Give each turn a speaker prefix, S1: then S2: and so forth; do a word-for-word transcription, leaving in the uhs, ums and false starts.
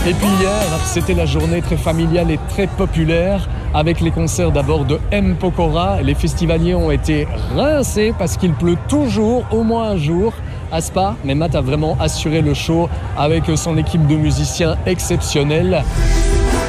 S1: Et puis hier, c'était la journée très familiale et très populaire avec les concerts d'abord de M. Pokora. Les festivaliers ont été rincés parce qu'il pleut toujours, au moins un jour, à Spa. Mais Matt a vraiment assuré le show avec son équipe de musiciens exceptionnelle.